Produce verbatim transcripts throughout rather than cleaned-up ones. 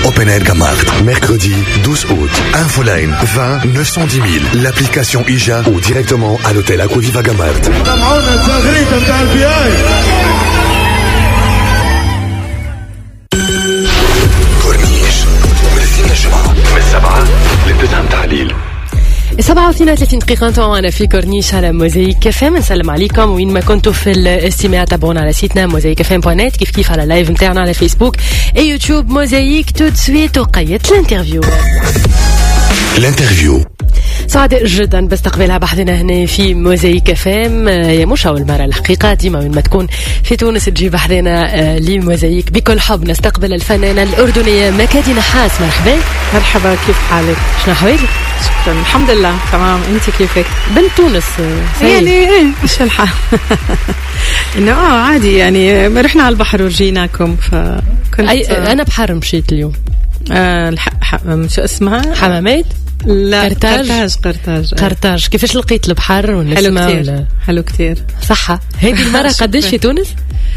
Open Air Gamart. Mercredi douze août. Infoline vingt neuf cent dix mille. L'application I J A ou directement à l'hôtel Aquaviva Gamart. كورنيش ومرسين الجمعة من السبعة للتسعة تعليل. سبعة واثنين وثلاثين دقيقة أنا في كورنيش على موزايك كافيم. نسلم عليكم وين ما كنتوا في الاستماع. تابعونا على سيتنا موزايك كافيم دوت نت كيف كيف على لايف متاعنا على فيسبوك اي يوتيوب موزايك. تو سويت وقيت الانترفيو الانترفيو سعداء جدا باستقبالها بحثنا هنا في موزايك كافيم. يا مش أول مرة الحقيقة، ديما وين ما تكون في تونس تجي بحثنا لموزايك بكل حب. نستقبل الفنانة الأردنية مكادي نحاس. مرحبا. مرحبا، كيف حالك؟ شنو أحوالك؟ شكرا، الحمد لله تمام. انت كيفك؟ بنت تونس يعني ايه ايش الحال؟ انه اه عادي يعني رحنا على البحر ورجيناكم فكنت أي آه انا بحر مشيت اليوم. آه الح... ح... شو اسمها؟ حمامات؟ لا قرطاج قرطاج قرطاج, قرطاج. كيفاش لقيت البحر والنسمة؟ حلو كتير ولا؟ حلو كتير صحة. هذه المرة قديش في تونس؟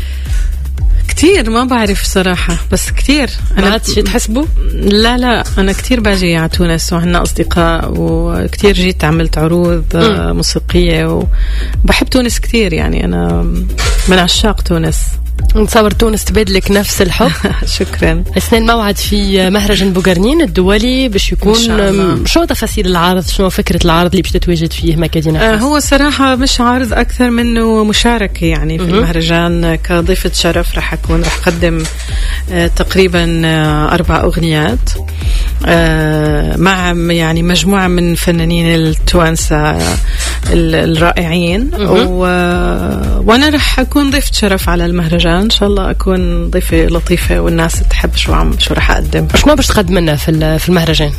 كتير ما بعرف صراحة، بس كتير. أنا ما عادش تحسبوا؟ لا لا أنا كتير باجي على تونس وعنا أصدقاء وكتير جيت عملت عروض م. موسيقية وبحب تونس كتير. يعني أنا من عشاق تونس. نتصور تونس تبادلك نفس الحب. شكرا. اثنين موعد في مهرجان بوغرنين الدولي باش يكون. شو تفاصيل العرض؟ شنو فكرة العرض اللي باش تتواجد فيه مكادي نحاس؟ آه هو صراحة مش عرض أكثر منه مشاركة يعني في المهرجان كضيفة شرف. رح أكون رح أقدم آه تقريبا آه أربع أغنيات آه مع يعني مجموعة من فنانين التوانسة الرائعين و... وأنا رح أكون ضيفة شرف على المهرجان. إن شاء الله أكون ضيفة لطيفة والناس تحب شو عم شو رح أقدم. شنو باش تقدم لنا في في المهرجان؟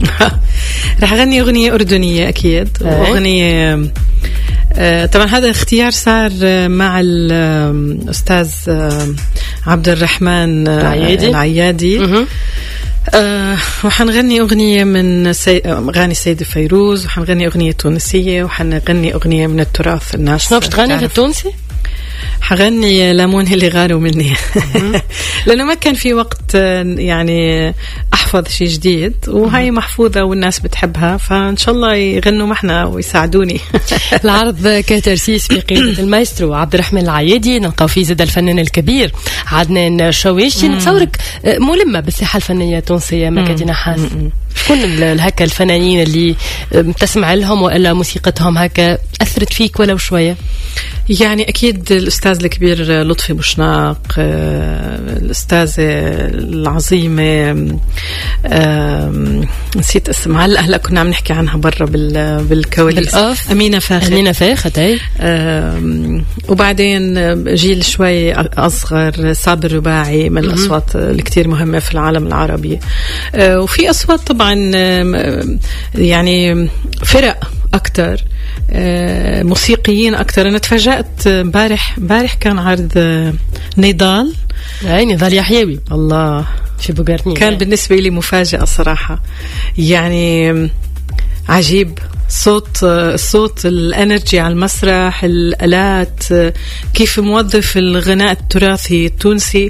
رح أغني أغنية أردنية أكيد. وأغنية آه طبعا هذا اختيار صار مع الأستاذ عبد الرحمن العيادي, العيادي. آه وحنغني أغنية من سي... أغاني السيدة فيروز، وحنغني أغنية تونسية، وحنغني أغنية من التراث. الناس شنو باش تغني في التونسي؟ حغني لامون اللي غاروا مني. لأنه ما كان في وقت يعني أحفظ شيء جديد، وهي محفوظة والناس بتحبها، فإن شاء الله يغنوا معنا ويساعدوني. العرض كترسيس في قيادة المايسترو عبد الرحمن العيادي. نلقاو فيه زاد الفنان الكبير عدنان شويشي. نتصورك ملمة بالساحة الفنية التونسية مكادي نحاس. شكون الهكا الفنانين اللي تسمع لهم وإلا موسيقتهم هكا أثرت فيك ولو شوية؟ يعني أكيد الأستاذ الكبير لطفي بوشناق، الأستاذة العظيمة نسيت اسمها هلا هلا كنا عم نحكي عنها برا بالكواليس، أمينة فاخر. أمينة فاخر. وبعدين جيل شوي أصغر صابر رباعي من الأصوات اللي كتير مهمة في العالم العربي. وفي أصوات طبعا يعني فرق أكتر، موسيقيين أكتر. أنا تفاجأت امبارح امبارح كان عرض نضال أي نضال يحيوي الله في بوغرنين. كان بالنسبة لي مفاجأة صراحة، يعني عجيب. صوت الصوت الانرجي على المسرح، الآلات، كيف موظف الغناء التراثي التونسي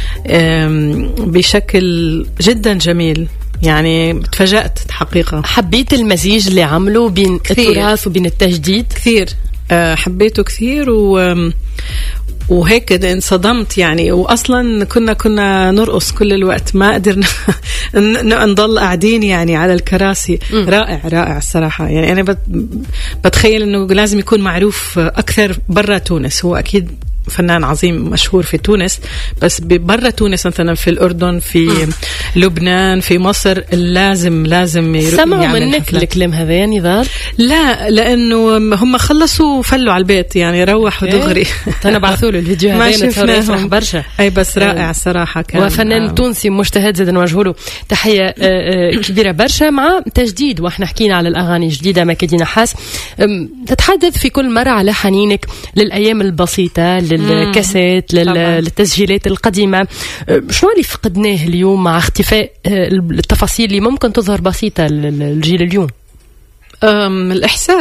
بشكل جدا جميل. يعني تفاجأت حقيقة. حبيت المزيج اللي عملوا بين كثير. التراث وبين التجديد كثير. أه حبيته كثير و وهيك انصدمت يعني. واصلا كنا كنا نرقص كل الوقت، ما قدرنا نضل قاعدين يعني على الكراسي. م. رائع رائع الصراحة. يعني انا بتخيل انه لازم يكون معروف اكثر برا تونس. هو اكيد فنان عظيم مشهور في تونس، بس برا تونس مثلا في الأردن، في لبنان، في مصر لازم لازم سمعوا منك الكلام هذا يا نضال؟ لا، لأنه هم خلصوا وفلوا على البيت يعني، روحوا دغري. أنا بعثوا له الفيديو هذا، ما شفناهم برشا. أي بس رائع الصراحة كان. وفنان آه. تونسي مجتهد زاد نوجه له تحية كبيرة برشا، مع تجديد. وإحنا حكينا على الأغاني الجديدة مكادي نحاس. تتحدث في كل مرة على حنينك للأيام البسيطة، للكاسيت، للتسجيلات القديمة. شنو اللي فقدناه اليوم مع اختفاء التفاصيل اللي ممكن تظهر بسيطة للجيل اليوم؟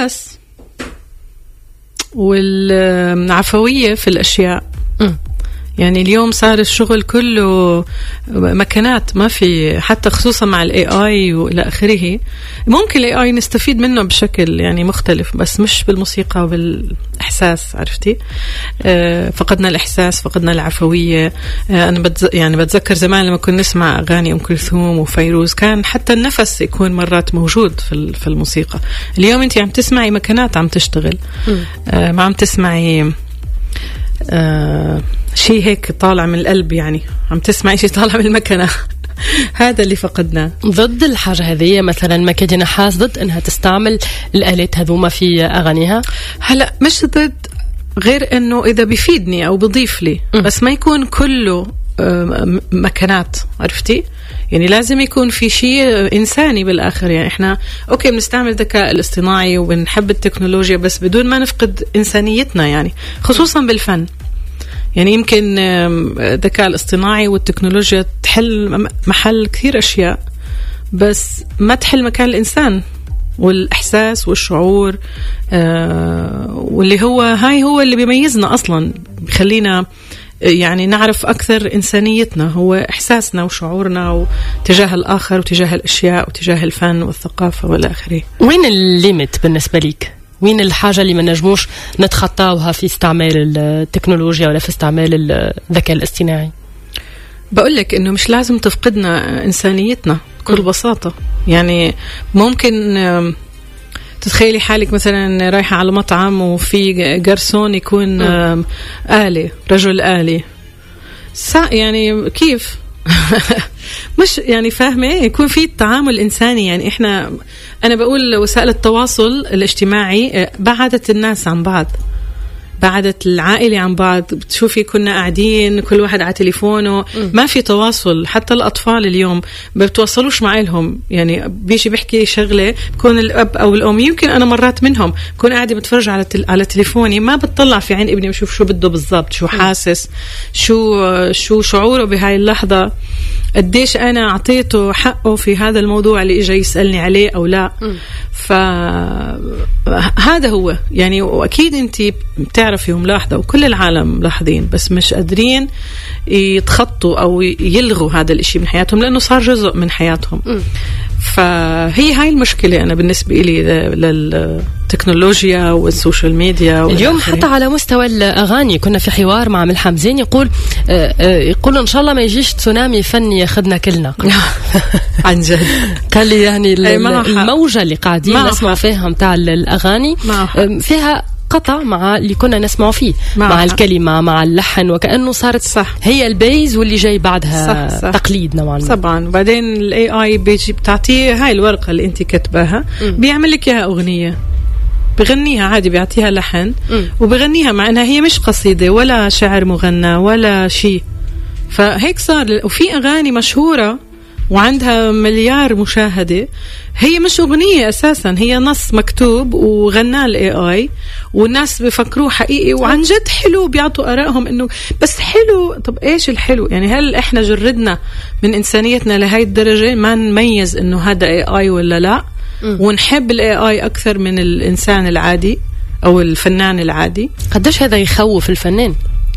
الإحساس والعفوية في الأشياء. م. يعني اليوم صار الشغل كله مكانات، ما في حتى خصوصا مع الاي اي والى اخره. ممكن الاي اي نستفيد منه بشكل يعني مختلف، بس مش بالموسيقى وبالاحساس، عرفتي؟ آه فقدنا الاحساس، فقدنا العفويه. آه انا بتز... يعني بتذكر زمان لما كنا نسمع اغاني ام كلثوم وفيروز، كان حتى النفس يكون مرات موجود في في الموسيقى. اليوم انت عم تسمعي مكانات عم تشتغل، آه ما عم تسمعي آه شيء هيك طالع من القلب، يعني عم تسمعي شيء طالع من المكنة. هذا اللي فقدناه. ضد الحاجة هذه مثلا مكادي نحاس، ضد انها تستعمل الآلات هذوما في أغانيها؟ هلا مش ضد، غير انه اذا بيفيدني او بضيف لي، بس ما يكون كله مكانات، عرفتي؟ يعني لازم يكون في شيء إنساني بالآخر. يعني إحنا أوكي بنستعمل الذكاء الاصطناعي وبنحب التكنولوجيا، بس بدون ما نفقد إنسانيتنا، يعني خصوصا بالفن. يعني يمكن الذكاء الاصطناعي والتكنولوجيا تحل محل كثير أشياء، بس ما تحل مكان الإنسان والإحساس والشعور، آه واللي هو هاي هو اللي بيميزنا أصلا، بخلينا يعني نعرف أكثر إنسانيتنا، هو إحساسنا وشعورنا تجاه الآخر وتجاه الأشياء وتجاه الفن والثقافة والى آخره. وين الليميت بالنسبة ليك؟ وين الحاجة اللي ما نجموش نتخطاوها في استعمال التكنولوجيا ولا في استعمال الذكاء الاصطناعي؟ بقول لك إنه مش لازم تفقدنا إنسانيتنا بكل بساطة. يعني ممكن تتخيلي حالك مثلا رايحة على مطعم وفي جرسون يكون آلي، رجل آلي، يعني كيف؟ مش يعني فاهمة، يكون في تعامل إنساني. يعني إحنا أنا بقول وسائل التواصل الاجتماعي بعدت الناس عن بعض، بعدت العائلة عن بعض. بتشوفي كنا قاعدين كل واحد على تليفونه، ما في تواصل. حتى الأطفال اليوم ما بتواصلوش مع أهلهم، يعني بيجي بيحكي شغلة بكون الأب أو الأم، يمكن أنا مرات منهم بكون قاعدة بتفرج على تل... على تليفوني، ما بتطلع في عين ابني وشوف شو بده بالضبط، شو حاسس، شو شو شعوره بهاي اللحظة، قديش أنا أعطيته حقه في هذا الموضوع اللي إجا يسألني عليه أو لا. فهذا هو يعني. وأكيد أنتي بتعرفي وملاحظة وكل العالم ملاحظين، بس مش قادرين يتخطوا أو يلغوا هذا الإشي من حياتهم، لأنه صار جزء من حياتهم. فهي هاي المشكلة أنا بالنسبة لي للتكنولوجيا والسوشيال ميديا اليوم. حتى على مستوى الأغاني كنا في حوار مع ملحم زين يقول يقول إن شاء الله ما يجيش تسونامي فني ياخذنا كلنا. عن جد قال لي يعني الموجة اللي قاعدين نسمع فيها متاع الأغاني فيها قطع مع اللي كنا نسمع فيه، مع, مع الكلمة، مع اللحن، وكأنه صارت صح هي البيز واللي جاي بعدها صح صح. تقليد نوعا ما. طبعا. وبعدين الاي اي بيجي بتعطيه هاي الورقة اللي انت كتباها، بيعمل لك اياها اغنية، بغنيها عادي، بيعطيها لحن م. وبغنيها مع انها هي مش قصيدة ولا شعر مغنى ولا شيء. فهيك صار. وفي اغاني مشهورة وعندها مليار مشاهدة، هي مش أغنية أساسا، هي نص مكتوب وغناه الاي اي، والناس بيفكروه حقيقي وعن جد حلو، بيعطوا آرائهم إنه بس حلو. طب إيش الحلو؟ يعني هل إحنا جردنا من إنسانيتنا لهاي الدرجة ما نميز إنه هذا اي اي ولا لا، ونحب الاي اي أكثر من الإنسان العادي أو الفنان العادي؟ قديش هذا يخوف الفنان؟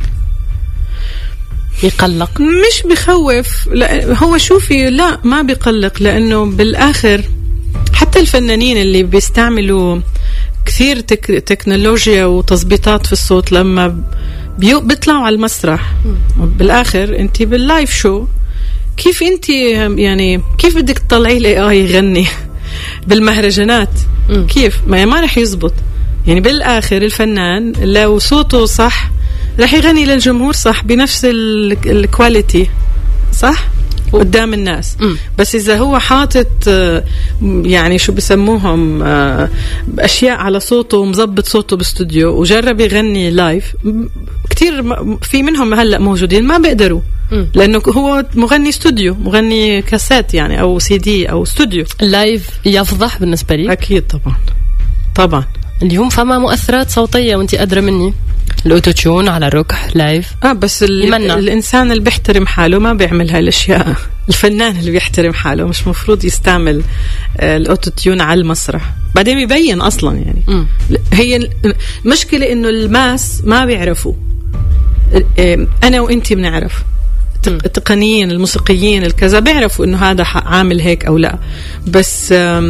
يقلق؟ مش بخوف، لا هو شوفي، لا ما بيقلق، لأنه بالآخر حتى الفنانين اللي بيستعملوا كثير تك تكنولوجيا وتظبيطات في الصوت لما بيو بيطلعوا على المسرح بالآخر انت باللايف شو، كيف انت يعني كيف بدك تطلعي الاي اي يغني بالمهرجانات؟ كيف ما ما رح يزبط. يعني بالآخر الفنان لو صوته صح رح يغني للجمهور صح بنفس الكواليتي صح قدام الناس. م. بس إذا هو حاطط يعني شو بسموهم أشياء على صوته ومزبط صوته باستوديو وجرب يغني لايف، كتير في منهم هلأ موجودين ما بيقدروا، لأنه هو مغني استوديو، مغني كاسات يعني أو سي دي أو استوديو. اللايف يفضح بالنسبة لي؟ أكيد طبعا طبعا. اليوم فما مؤثرات صوتية وانتي أدرى مني، الأوتوتيون على ركح لايف. اه بس الإنسان اللي بيحترم حاله ما بيعمل هاي الأشياء. الفنان اللي بيحترم حاله مش مفروض يستعمل الأوتوتيون على المسرح، بعدين يبين أصلا يعني. م. هي المشكلة إنه الماس ما بيعرفوا، أنا وإنتي بنعرف، التقنيين الموسيقيين الكذا بيعرفوا إنه هذا عامل هيك أو لا، بس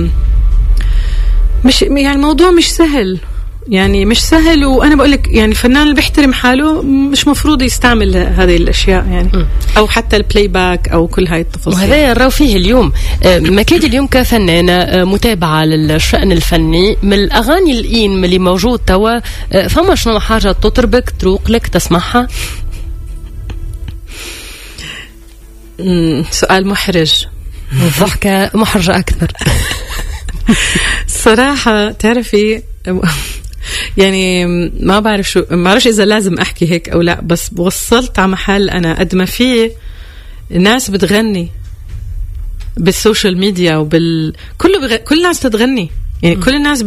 مش يعني الموضوع مش سهل، يعني مش سهل. وأنا بقولك يعني الفنان اللي بيحترم حاله مش مفروض يستعمل هذه الأشياء يعني م. أو حتى البلاي باك أو كل هاي التفاصيل. وهذا يرى فيه اليوم مكاد اليوم كفنانة متابعة للشأن الفني، من الأغاني الإين اللي موجود توا فما شنو حاجة تطربك تروق لك تسمعها؟ سؤال محرج، ضحكة محرجة أكثر. صراحة تعرفي يعني ما بعرف شو، ما بعرفش إذا لازم أحكي هيك أو لا، بس وصلت على محل أنا قد ما فيه الناس بتغني بالسوشيال ميديا وبال كله بغ... كل الناس تتغني، يعني كل الناس